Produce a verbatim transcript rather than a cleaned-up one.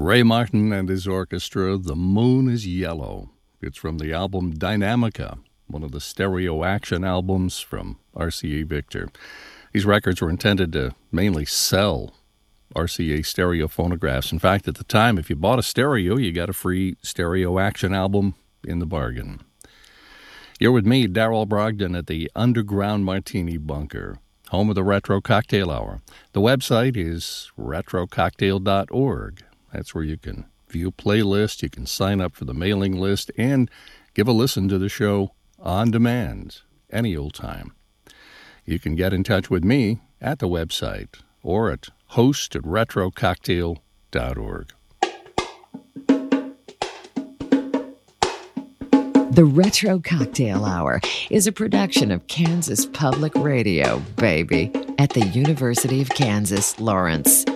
Ray Martin and his orchestra, The Moon is Yellow. It's from the album Dynamica, one of the stereo action albums from R C A Victor. These records were intended to mainly sell R C A stereo phonographs. In fact, at the time, if you bought a stereo, you got a free stereo action album in the bargain. You're with me, Darrell Brogdon, at the Underground Martini Bunker, home of the Retro Cocktail Hour. The website is retro cocktail dot org. That's where you can view playlists, you can sign up for the mailing list, and give a listen to the show on demand any old time. You can get in touch with me at the website or at host at retro cocktail dot org. The Retro Cocktail Hour is a production of Kansas Public Radio, baby, at the University of Kansas, Lawrence.